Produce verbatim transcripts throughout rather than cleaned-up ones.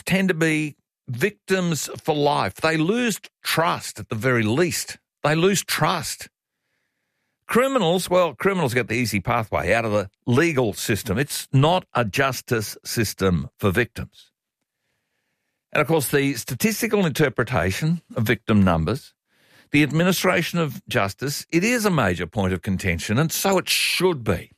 tend to be victims for life. They lose trust at the very least. They lose trust. Criminals, well, criminals get the easy pathway out of the legal system. It's not a justice system for victims. And, of course, the statistical interpretation of victim numbers, the administration of justice, it is a major point of contention, and so it should be.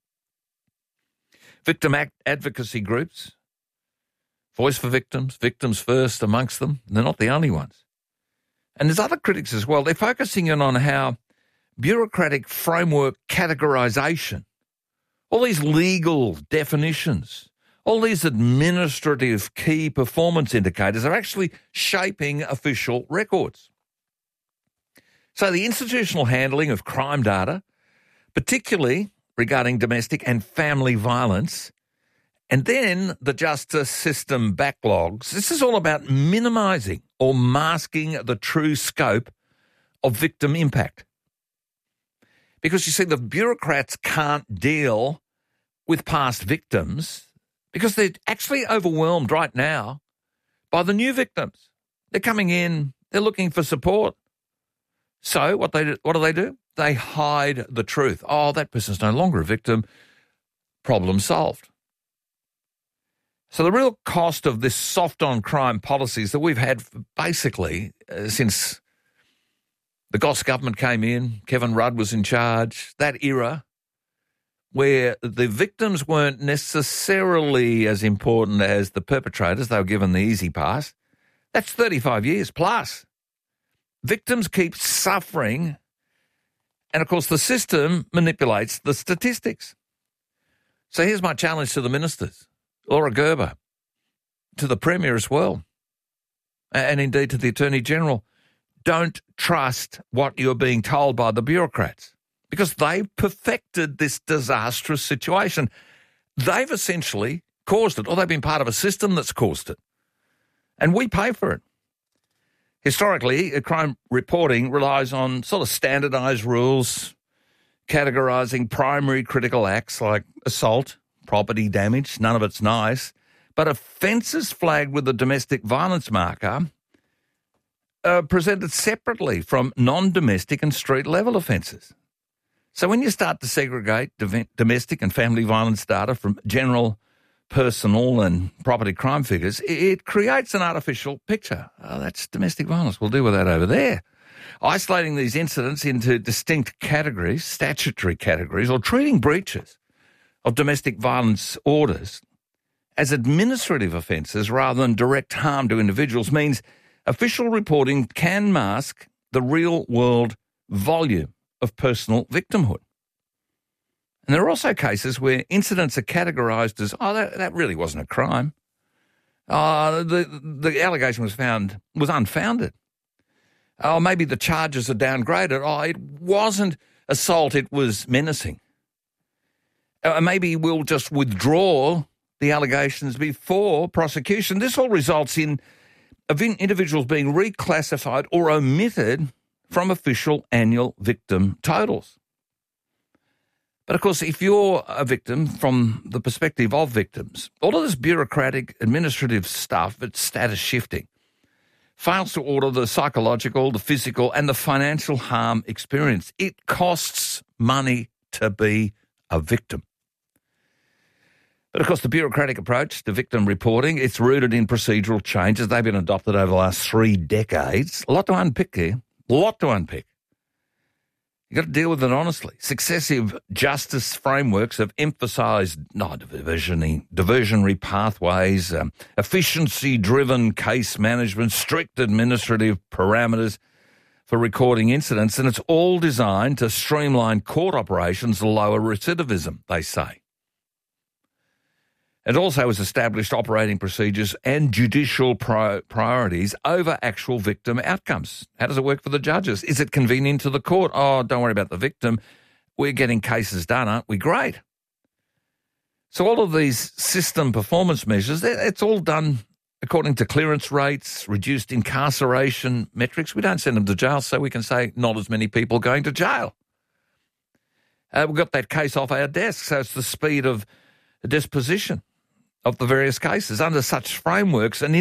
Victim act advocacy groups, Voice for Victims, Victims First amongst them, they're not the only ones. And there's other critics as well. They're focusing in on how bureaucratic framework categorisation, all these legal definitions, all these administrative key performance indicators are actually shaping official records. So the institutional handling of crime data, particularly regarding domestic and family violence, and then the justice system backlogs, this is all about minimising or masking the true scope of victim impact. Because you see, the bureaucrats can't deal with past victims because they're actually overwhelmed right now by the new victims. They're coming in, they're looking for support. So what they do, what do they do? They hide the truth. Oh, that person's no longer a victim. Problem solved. So the real cost of this soft-on-crime policies that we've had basically uh, since the Goss government came in, Kevin Rudd was in charge, that era where the victims weren't necessarily as important as the perpetrators, they were given the easy pass, that's thirty-five years plus. Victims keep suffering, and of course the system manipulates the statistics. So here's my challenge to the ministers, Laura Gerber, to the Premier as well, and indeed to the Attorney-General. Don't trust what you're being told by the bureaucrats because they've perfected this disastrous situation. They've essentially caused it, or they've been part of a system that's caused it. And we pay for it. Historically, crime reporting relies on sort of standardised rules, categorising primary critical acts like assault, property damage, none of it's nice, but offences flagged with the domestic violence marker Uh, presented separately from non-domestic and street-level offences. So when you start to segregate dom- domestic and family violence data from general, personal and property crime figures, it, it creates an artificial picture. Oh, that's domestic violence. We'll deal with that over there. Isolating these incidents into distinct categories, statutory categories, or treating breaches of domestic violence orders as administrative offences rather than direct harm to individuals means official reporting can mask the real-world volume of personal victimhood. And there are also cases where incidents are categorised as, oh, that, that really wasn't a crime. Oh, the, the allegation was found was unfounded. Oh, maybe the charges are downgraded. Oh, it wasn't assault, it was menacing. Uh, maybe we'll just withdraw the allegations before prosecution. This all results in of individuals being reclassified or omitted from official annual victim totals. But, of course, if you're a victim from the perspective of victims, all of this bureaucratic administrative stuff, it's status shifting, fails to order the psychological, the physical and the financial harm experience. It costs money to be a victim. But, of course, the bureaucratic approach to victim reporting, it's rooted in procedural changes. They've been adopted over the last three decades. A lot to unpick here. A lot to unpick. You've got to deal with it honestly. Successive justice frameworks have emphasised no, diversionary, diversionary pathways, um, efficiency-driven case management, strict administrative parameters for recording incidents, and it's all designed to streamline court operations, lower recidivism, they say. It also has established operating procedures and judicial pri- priorities over actual victim outcomes. How does it work for the judges? Is it convenient to the court? Oh, don't worry about the victim. We're getting cases done, aren't we? Great. So all of these system performance measures, it's all done according to clearance rates, reduced incarceration metrics. We don't send them to jail, so we can say not as many people going to jail. Uh, we've got that case off our desk, so it's the speed of disposition of the various cases. Under such frameworks, an